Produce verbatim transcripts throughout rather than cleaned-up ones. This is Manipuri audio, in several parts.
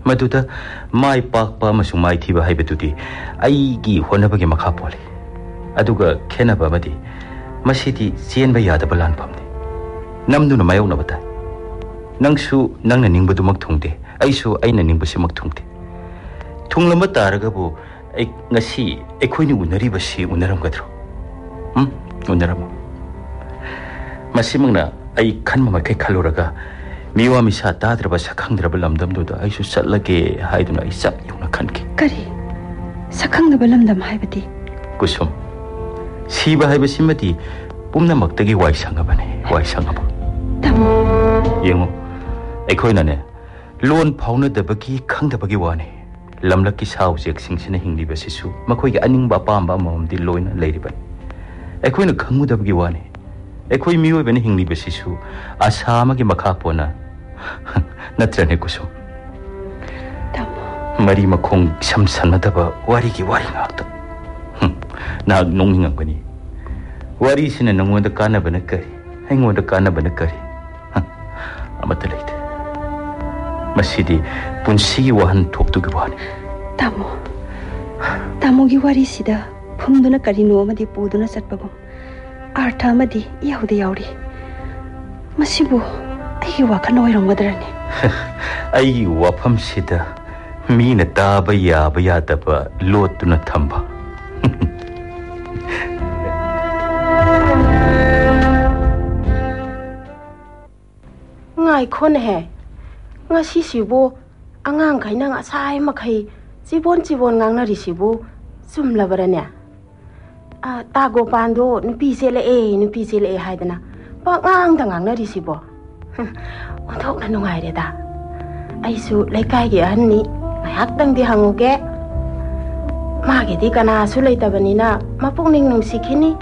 Maduda mai pakpa amasung mai thiba haibadudi aigi honabagi makha pole. Aduga khenaba amadi masidi sienba yadaba lanpamni. Namduna mayoknaba tai. Nangsu nangna ningbadumak thungde, aisu aina ningbasemak thungde. Thunglamba taragabu ai ngasi aikhoini unaribasi unaramgadro. Hm? Unarama. Masimangna ai khanma makai khaluraga miwa misa tadraba sakhangdraba lamdamduda aisu satlage haiduna ai sap yungna khanki. Kari sakhangdraba lamdam haibati kusum siba haibasimati pumnamaktagi wai sangabane wai sangaba. Tamo yengo aikhoinane lon phaunadabagi khangdabagi wane lamlaki saujek singsina hinglibasisu makhoi gi aningba pamba mamdi loina leiriban. Aikhoina khangmudabagi wane Ekoi miwe bene hingli besisu asama ki makha pona natrane kusum tamo mari makhong samsanadaba wari ki wari ngakta na nonghingang bani wari sina nangonda kana bana kari aingonda kana bana kari amata leite masidi punsi wahan thoktu gi wani tamo tamo gi wari sida phumduna kari no amadi puduna satpagom Artha amadi yaude yauri masibu aigi wakhana oiramgadrane aigi wafam sida mina taba yaba yadaba lotuna thamba ngai khon he ngasi sibu angang khaina ngasai makhai jibon jibon ngangna risibu sumlabarane a tago pando nupi sele e nupi sele e haidana pa ngang da ngang na risibo onthok na nungai re da aisu laikai gi anni mayak dang di hanguge ma ge di kana su leitabani na mapungning nung sikhini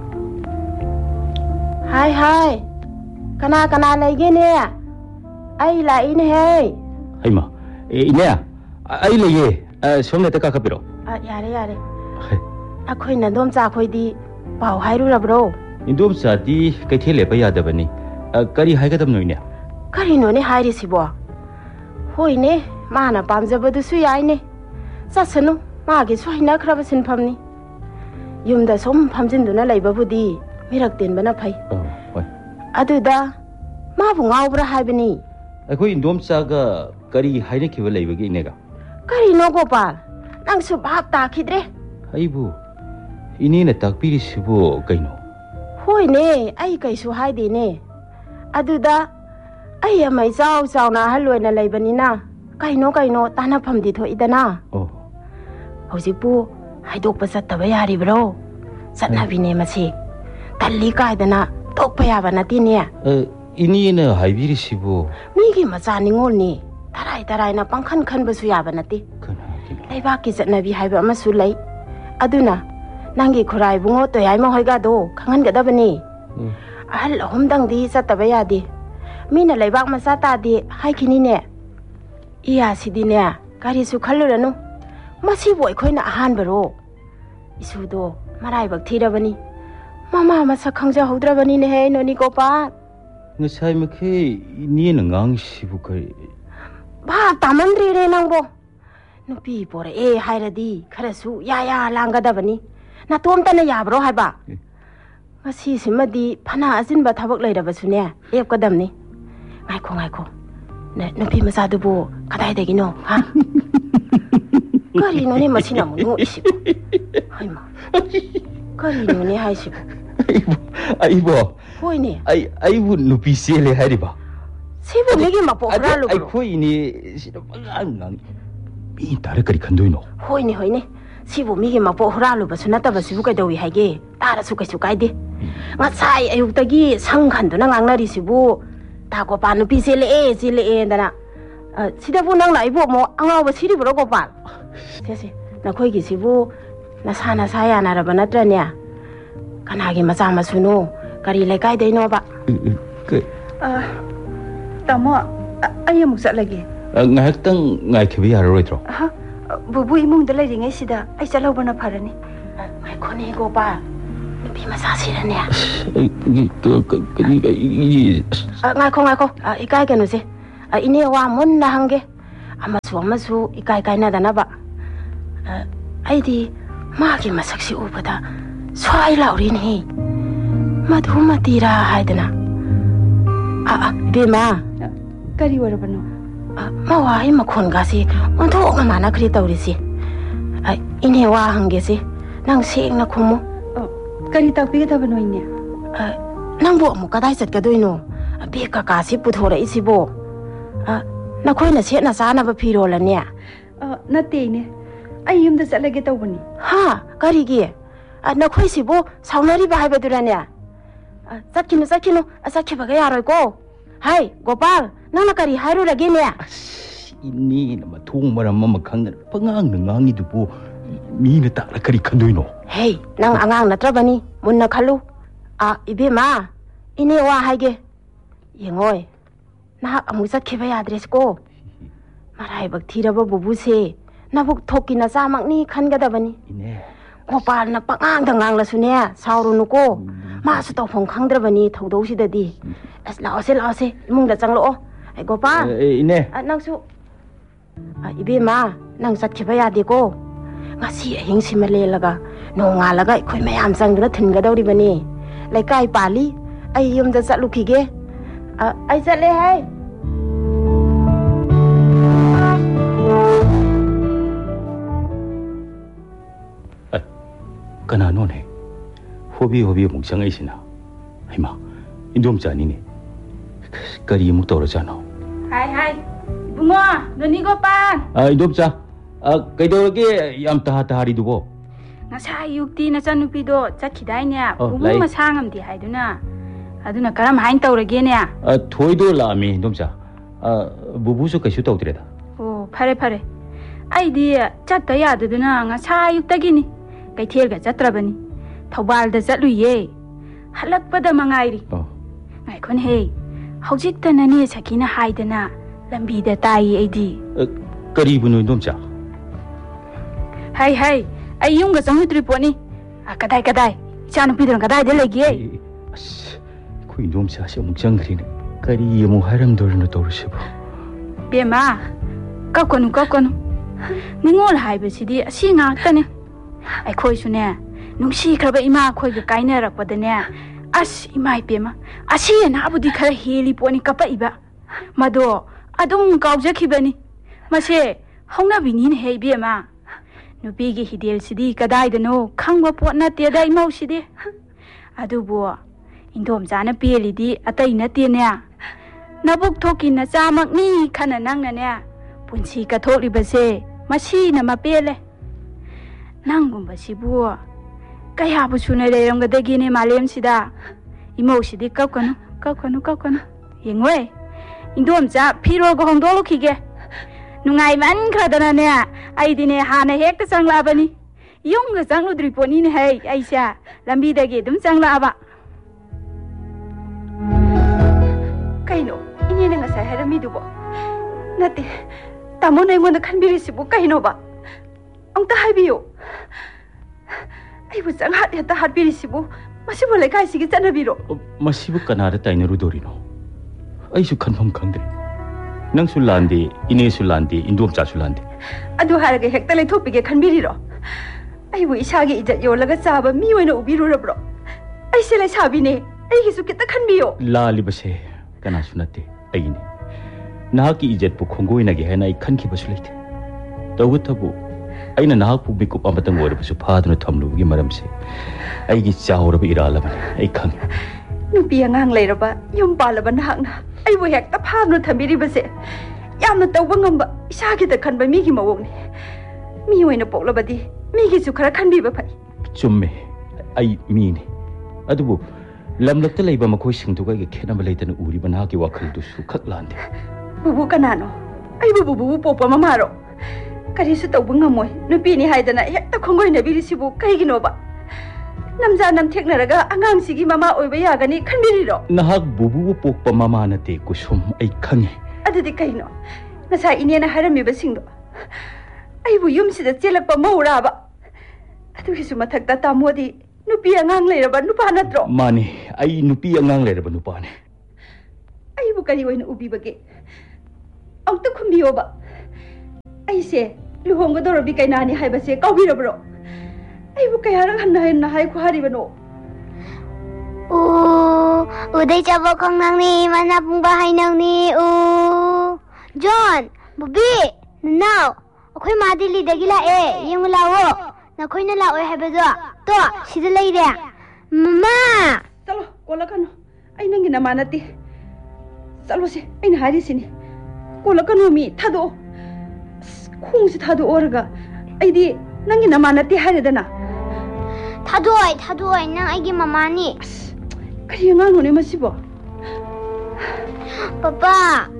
hai hai kana kana leige ne ai la in he aima ine ai leye somne ta ka khapiro a yare yare akhoi na dom cha khoi di pau hairu rabro indom sa di kaithele ba yadabani kari haigadam noine kari no ne hairi sibo hoi ne mana pamjabadu su yai ne sasanu ma ge soina khraba sinphamni yumda som phamjinduna leibabudi mirak tenbana phai hoi aduda ma bu ngaubra haibani akhoi indom sa ga kari haine khiba leibagi inega kari no gopal nang su bhab ta khidre aibu inina takpiri sibo kaino hoi ne ai kaisu haide ne aduda ai amai chau chau na haloina leibani na kaino kaino tana phamdi tho idana oh hojipu haidok pa sattaba yari bro satna bine masi talli kaidana tokpa yaba nati ne inina haibiri sibo migi macha ningol ni tarai tarai na pangkhan khan basu yaba nati leiba ki satna bi haiba amasu lei aduna nangi khurai bungo to yai ma hoiga do khangan ga dabani ahal homdang di sattaba yadi mina leibak masa ta di haikini ne iya sidine kari su khalluranu masi boi khoina ahan baro isu do marai bak thirabani mama masa khangja hodrabani ne he noni ko pa ngasai makhe ni na ngang sibu kai ba tamandri re nangbo nupi pore e hairadi kharasu ya ya langgadabani na tomta na yabro haiba ngasi simadi phana ajinba thabak leirabasune ep kadamni ngaikho ngaikho nupi masa dubu kadai degino ha kari no ne masina mu isi haima kari no ne haisibu aibo hoi ne ai aibu nupi sele hariba sibu megi mapo ralu ai khoi ni sida bangang nang bi tare kari khandoino hoi ne hoi ne sibu megi mapo ralu basuna ta basibu kai dawi haige tara su kai su kai de ngasai ayuk tagi sang khanduna ngangnari sibu ta ko pa nupi sele e sele e dana sida bu nang lai bo mo angaw ba siri bro ko pa se se na khoi gi sibu na sa na sa ya na ra bana tra nya kana gi macha masuno kari lai kai dei no ba ah tamo ai amu satlage ngahaktang ngai khibi yaroitro ha bubu imung da leiringai sida ai chalau bana pharani ngai khoni go ba nupi macha sirane ngai ko ngai ko ikai kanu se ine wa mun na hange amasu amasu ikai kai na dana ba ai di ma ki masaksi ubada swai lauri ni madhu matira haidana a a be ma kari warabano ma wa ai makhon ga si ontho ga mana khri tawri si ai ine wa hange si nang seng na khumu kari takpi ga tabano ine nang bo mu kadai sat ka doino be ka ka si puthora isi bo na khoi na se na sa na ba phiro la ne na te ne ai yum da salage tawbani ha kari gi na khoi si bo saunari ba hai ba durane sakino sakino asakhi ba ga yaroi ko hai gopal nang na kari hairu lagi ne ini na mathung maram ma khang na pangang na ngangi du bo mi na ta la kari khandoino hey nang angang na trabani mun na khalu a ibe ma ine wa haige yengoi na amu sakhi ba yadres ko marai bak thira ba bubu se na buk thoki na sa mak ni khan ga da bani ine gopal na pangang da ngang la su ne sauru nu ko ma su to phong khang dra bani thodou si da di as lao se lao se mung da chang lo ai gopal ine nang su a ibe ma nang sakhi ba yade ko ngasi ahing si male laga no nga laga khoi mayam sang na thin ga dawri bani lai kai pali ai yum da sa lukhi ge ai sa le hai kanano ne hobi hobi mung chang ai sina ai ma indom chani ne kari mu tor chano hai hai bungo noni gopal ai indom cha kai do ge yam ta ta hari du bo ngasa yukti na chanupi do chakhidai ne bubu masangam di haiduna aduna karam hain tawrage ne a thoi do la mi indom cha bubu su kaisu tawdre da oh phare phare ai di chatta ya duduna ngasa yuktagi ni kaithel ga chatrabani thobal da chatluye halakpada mangairi ngai khon he hojik ta nani sakina haidana lambi da tai aidi kari bunu indom cha hai hai ai yung ga changu triponi kadai kadai chanu pidon kadai de lege as khu indom cha se muk chang gri ne kari mu haram dor na tor se ba bema ka konu ka konu ningol haibe sidi asi nga tane ai khoi su ne nungsi khraba ima khoi ga kaina rakpada ne as imai pema asi na abudi khara heli poni kapa iba mado adum kaujaki mase hongna bini ne hei bema nupi gi hidel sidi kadai dano khangwa pot na te dai mau sidi adubo indom jana peli di atai na te ne nabuk thoki na chamak ni khana nang na ne punsi ka thokli base masi na ma pele nangum basibu kaya bu suna le rong ga gi ne malem sida imo sidi kakanu kakanu kakanu yengwe indom ja phiro go hong dolo khige nungai man khadana ne ai dine hana hek ta changla bani yung ga changlu dri poni ne hai aisha lambi da ge dum changla ba kaino ini ne ngasa harami dubo nate tamo nei ngon khanbiri sibu kaino ba angta haibiyo ai bu chang hat ta hatbiri sibu masibu le kai sigi chanabiro masibu kanara tainaru dorino ai su khanfam khangde nang su lande ine su lande indom cha su lande adu harage hekta le thopige khanbiriro ai bu isage ijat yolaga chaba mi oina ubiru rabro ai se le sabi ne ai gi su kita khanbiyo lali base kana su nate ai ne na ki ijat pu khongoi na ge hena ai khanki basu leite tawu tabu aina na pu bi kup amatang ore basu phaduna thamlu gi maram se ai gi chawra bi irala ban ai khang nupi angang leiraba yum palaba na hangna ai bu hekta phaduna thambiri base yamna tawba ngamba isage ta khanba mi gi mawong ne mi oina poklabadi mi gi su khara khanbi ba phai chumme ai mi ne adubu lamlakta leiba makoi singtu ga ge khena ba leitana uri bana ki wakhal du su khak lande bubu kanano ai bubu bubu popa mamaro kari su tawba ngamoi nupi ni haidana hekta khongoi na biri sibu kai gi no ba namja nam theknaraga angang sigi mama oiba yagani khanbiriro nahak bubu pokpa mama na te kusum ai khange adudi kaino nasa inena harami ba singdo ai bu yum sida chelakpa maura ba adu hisu mathakta tamodi nupi angang leiraba nupa natro mani ai nupi angang leiraba nupa ne ai bu kari oina ubi bage auta khumbiyo ba ꯑꯩꯁꯦ ꯂꯨꯍꯣꯡꯒꯗꯧꯔꯕꯤ ꯀꯩꯅꯥꯅꯤ ꯍꯥꯏꯕꯁꯦ ꯀꯥꯎꯕꯤꯔꯕ꯭ꯔꯣ? ꯑꯩꯕꯨ ꯀꯌꯥꯔꯛ ꯍꯟꯅ ꯍꯟꯅ ꯍꯥꯏꯈꯣ ꯍꯥꯏꯔꯤꯕꯅꯣ? ꯎ 우대 잡아 강낭니 만나 붕바 하이낭니 우 존 부비 나우 ꯑꯩꯈꯣꯏ 마디 리더기 라에 ꯌꯦꯡꯉꯨ ꯂꯥꯛꯑꯣ ꯅꯈꯣꯏꯅ ꯂꯥꯛꯑꯣꯏ ꯍꯥꯏꯕꯗꯣ ꯇꯣ ꯁꯤꯗ ꯂꯩꯔꯦ ꯃꯃꯥ ꯆꯠꯂꯣ ꯀꯣꯜꯂꯛꯀꯅꯨ ꯑꯩ ꯅꯪꯒꯤ ꯅꯃꯥ ꯅꯠꯇꯦ ꯆꯠꯂꯣꯁꯦ ꯑꯩꯅ ꯍꯥꯏꯔꯤꯁꯤꯅꯤ ꯀꯣꯜꯂꯛꯀꯅꯨ ꯃꯤ ꯊꯥꯗꯣꯛꯑꯣ ꯈꯣꯡꯁꯤ ꯊꯥꯗꯣꯛꯑꯣꯔꯒ ꯑꯩꯗꯤ ꯅꯪꯒꯤ ꯅꯃꯥ ꯅꯠꯇꯦ ꯍꯥꯏꯔꯦꯗꯅ ꯊꯥꯗꯣꯛꯑꯣꯏ ꯊꯥꯗꯣꯛꯑꯣꯏ ꯅꯪ ꯑꯩꯒꯤ ꯃꯃꯥꯅꯤ ꯀꯔꯤ ꯑꯉꯥꯡꯅꯣꯅꯦ ꯃꯁꯤꯕꯣ papa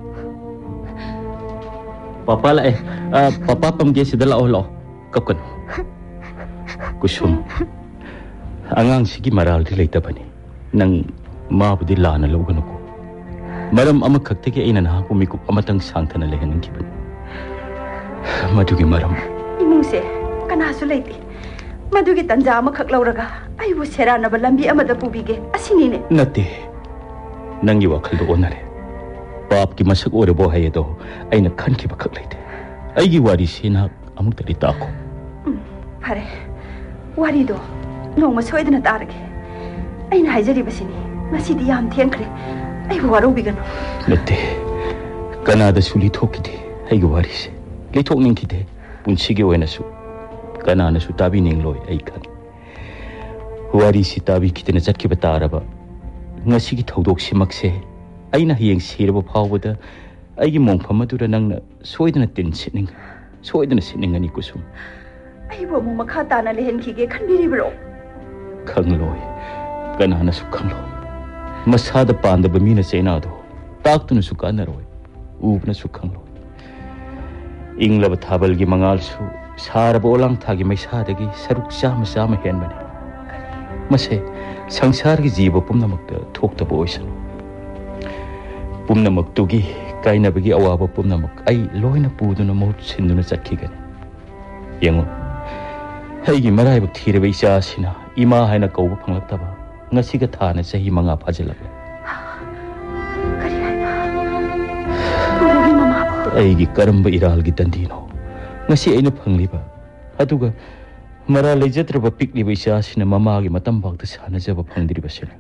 Papa lah eh, uh, Papa pamge sida lao lao, kapkan. Kusum, angang sigi maral di leita bani, nang ma budi lana logan ko. Maram amak kakte ke ina na kumikup amatang sangta na lehen ng kiban. Madugi maram. Imong se, kanaso leiti. Madugi tanja amak kaklauraga, ay bu sera na balambi amada pubige, asini ne. Nati, nang iwakal do onare. Baap ki masak ore bo hai do ai na khan ki bakak leite ai gi wari sina amuk tari ta ko pare wari do no ma soidna tarage ai na haijari basini masidi yam thengkhre ai bu waro bigano nate kana da suli thoki de ai gi wari se le thok ning ki de punsi ge oina su kana na su tabi ning loi ai kan wari si tabi ki tena chat ki batara ba ngasi gi thodok simak se aina hiyeng sirabo phawada aigi mongpham adura nangna soidana tin sitning soidana sitning ani kusum ai bo mo makha tana lehen khige khanbiri bro khangloi kanana su khangloi masada panda bamina chena do taktuna su kanaroi ubna su khangloi inglaba thabal gi mangal su sarabo olang thagi maisada gi saruk chama chama henbani mase sangsar gi jiba pumnamakta thokta boisan Pumnamak tugi kaina bagi awaba pumnamak ai loina puduna mot sinduna chatkigani yengo haigi marai bak thire bai cha sina ima haina kauba phanglaktaba ngasi ga thana chahi manga phajilak kari haiba bugi mama aigi karamba iral gi tandino ngasi aina phangliba aduga mara lejatraba pikli bai cha sina mama gi matam bakta sana jaba phangdiri basina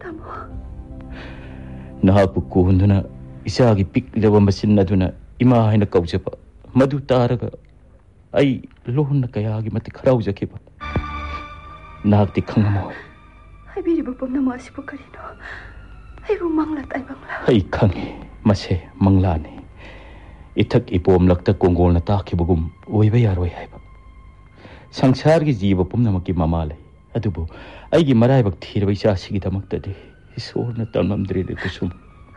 Nahapu kuhunduna isagi pik lewa masin naduna ima haina kaujaba madu taraga ai lohna kayagi mati kharau jakiba nahakti khangamo ai biri bapam na masipo karino ai bu mangla tai bangla ai khangi mase mangla ne ithak ipom lakta kongol na takibugum oiba yaroi haiba sangsar gi jiba pumnamaki mama lai adubu ai gi marai bak thirba isa sigi damakta de Isorna tamamdri de kusum.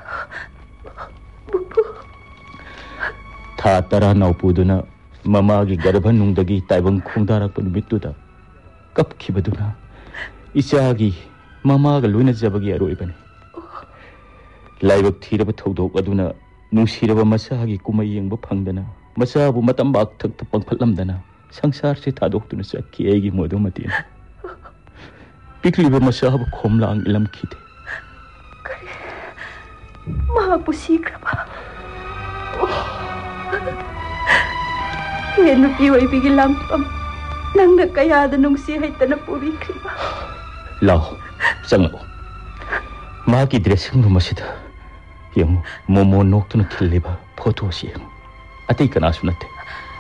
Tha tara nau puduna mama gi garbha nungdagi taibang khungdarak pun bituda kap khibaduna isagi mama ga luina jabagi aroibani laibak thiraba thodok aduna nungsiraba masagi kumai yengba phangdana masabu matam bak thak pangphatlamdana sangsar se thadok tuna sakki egi modumati pikliba masabu khomlang ilam khite Mahapu sikraba. Henu piwai bigi lampam. Nangna kayada nung si hay tanap uwi kriba. Lao, sango. Maki dressing room masida. Yung momo nokto na kiliba photo siya. Ati ka nasunate.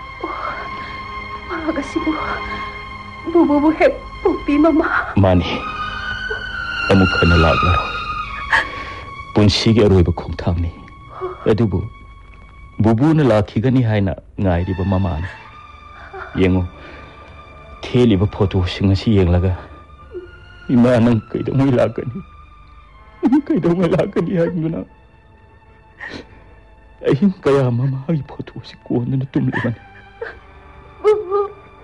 Mahaga sibu. Bububu hep pupi mama. Mani. Amukha na laglaro. Punsigi aroiba khongthangni adubu bubuna lakhigani haina ngairiba mamani yengo theliba photo singa si yenglaga ima nang kaida mai lakani kaida mai lakani hainguna ahin kaya mama ai photo si konna tumlibani bubu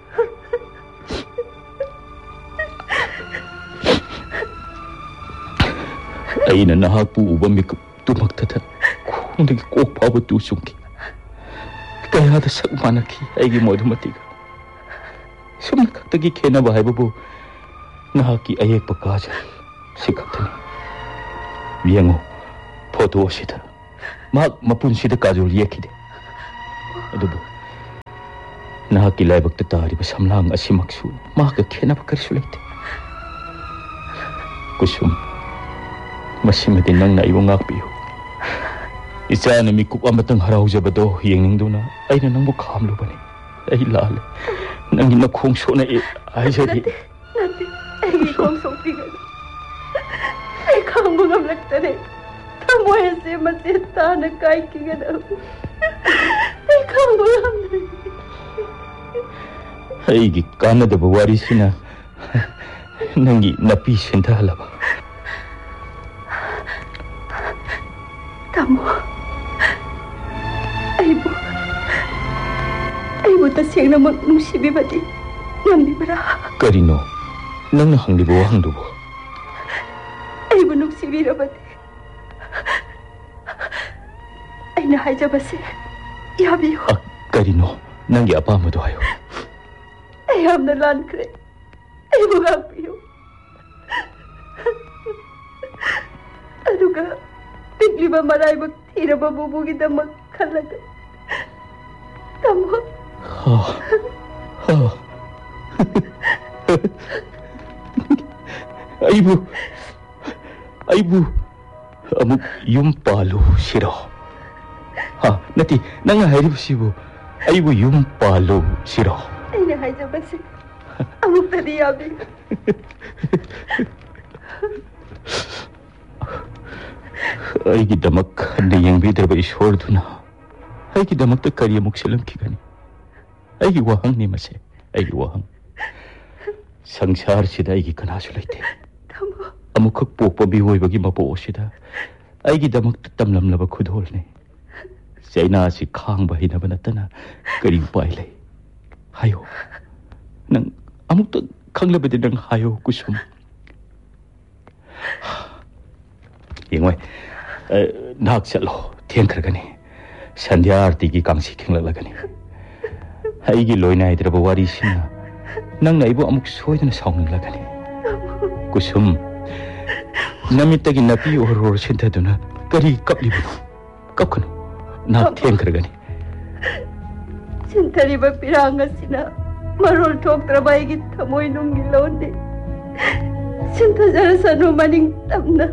aina nahapu uba mikap tumaktata khondagi kok phaba tu sungki kaya da sak manaki aigi modumatiga sumna khaktagi khena ba haibabu nahaki ayek pakaja sikaptani yengo photo sida mak mapun sida kajul yekhide adubu Nahaki laibak ta tari ba samlang asimaksu maka khena ba karisu leite. Kusum masimati nang na iwang ngakpiyo. Isa na mi kup amatang haraw jabado yengning do na ay na nang mukhamlo ba ni. Ay lale nang inakong so na ay jadi. Nanti ay ikong so pigan. Ay kang mga mlagtane. Tamo ese masita na kay kigan. Ay kang mga ay gi kana da bawari sina nangi napi senta halaba. Tamo. Aibu. Aibu ta siyang namang nungsibi ba di? Ngambi bara. Karino, nang nahangli ba hangdo ba? Aibu nungsibi ra ba di? Ay nahaja ba si? Yabi Ah, Karino, nangi apa mo do hayo? Ayam na lan kre. Aibu ngapiyo. Ano ka? Bigli ba maray magtira ba bubugid ang magkalaga? Tamo. Ha. Ha. Aibu. Aibu. Amuk yung palo siro. Ha, nati nangaharip sibo. Aibu yung palo siro. Ay nahaja ba si? Amuk tadi yabi. Ay gidamak handa yang bidra ba ishwar duna. Ay gidamak ta kariya muk silam kigani. Ay giwahang ni mase. Ay giwahang. Sangsar sida ay gikanasu laite. Tamo. Amukak pokpa bihoy bagi mapuo sida. Ay gidamak tatamlam laba khudhol ne. Sayna si khang ba hina banatana kari upai lai. Hayo. Nang amuk ta khang laba din nang hayo kusum. Yengway. Nak chalo thiang khargani sandhya arti gi kangsi khinglagani haigi loina idra bawari sina nang naibu amuk soidana saung lagani kusum namitagi napi or sintha duna kari kaplibu kapkanu na thiang khargani Sintari ba piranga sina marol tok trabai gi thamoi nung gilonde Sinta jara sanu maning tamna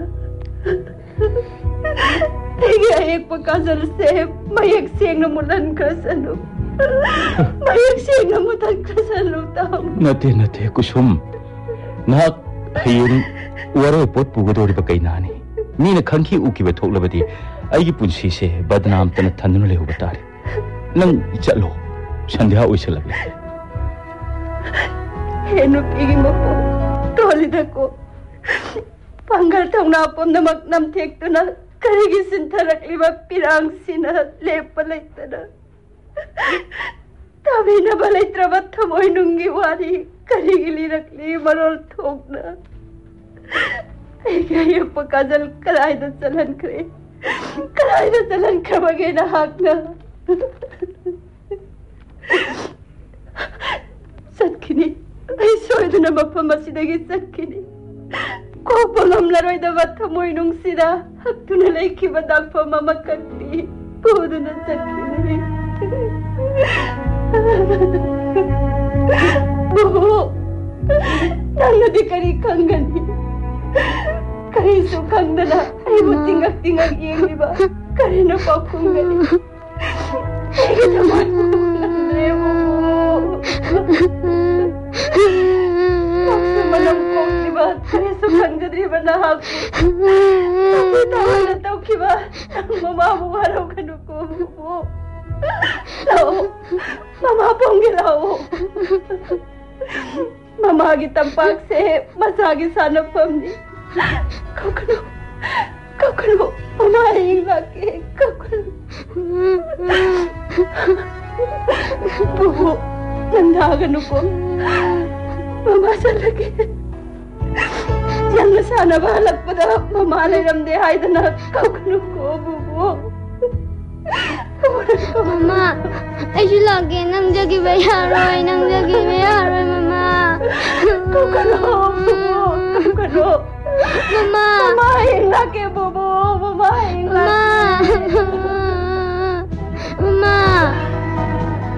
Tegi ayek pakasal se mayak siang namulan kasanu. Mayak siang namulan kasanu tam. Nate nate kusum. Nak hayun waro pot pugadori ba kainani. Mina khangki uki ba thoklabadi aigi punsi se badnam tana thannu lehu batare. Nang chalo sandhya oisalagla. Henu pigi mapo toli dako. Panggal tong napon na magnam tek to na karigi sintarak lima pirang sina lepalay na. Tabi na balay trabat tamoy nung giwari karigi lirak lima rol tog na. Ay kaya pagkasal kalay na salan kre. Kalay na salan ka maginahak na. Sat kini ay soy na mapamasidagi sat kini. Ko palam laroy dapat tamoy nung sila hakto na lay kibadag pa mamakati pudo na sakini buho nang nadi kari kang gani kari sukang dala ay mo tingag-tingag iyang iba kari na pa kong gani ay kitaman mo lang buho Paksa malangkong, di ba? Kaya sukang gadri ba na hako? Tapi tawa na tao kiba? Ang mamamawaraw ka nuko mo. Lao, mamapong gilaw. Mamagit ang pakse, masagi sana pamni. Kau kano, kau kano, mamahing laki, kau kano. Buho, nandagan nuko. Mamasa lagi. Yang na sana bahalak pa na mamalay ramde hay na kau kanu ko bubo. Mama, ay lagi nang jagi bayaroy, nang jagi bayaroy mama. Kau kanu bubo, kau kanu. Mama. Mama hing lagi bubo, mama hing lagi. Mama. Mama.